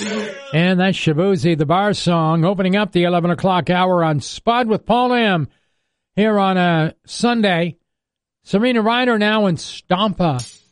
And that's Shabuzi, the bar song, opening up the 11 o'clock hour on Spud with Paul Lamb here on a Sunday. Serena Ryder now in Stampa.